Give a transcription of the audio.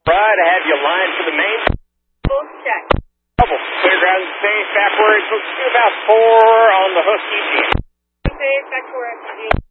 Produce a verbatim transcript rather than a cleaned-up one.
Right, I have you lined for the main. Full check. Double. Clear ground and safe. Back where it's supposed to be about four on the hook E G. Safe, back to where I